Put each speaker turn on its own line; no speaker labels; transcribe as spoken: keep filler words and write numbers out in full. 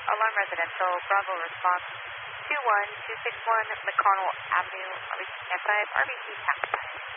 Alarm Residential, Bravo response two one two six one McConnell Avenue, R B C five, R B C Tax five.